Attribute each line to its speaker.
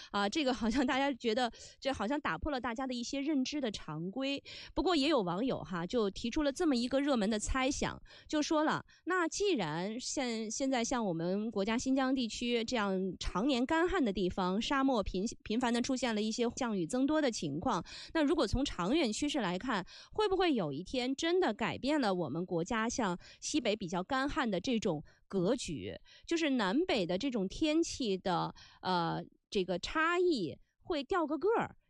Speaker 1: 这个好像大家觉得这好像打破了大家的一些认知的常规。不过也有网友就提出了这么一个热门的猜想，就说了，那既然现在像我们国家新疆地区这样常年干旱的地方，沙漠频繁的出现了一些降雨增多的情况，那如果从长远趋势来看，会不会有一天真的改变了我们国家像西北比较干旱的这种格局，就是南北的这种天气的这个差异会掉个个儿，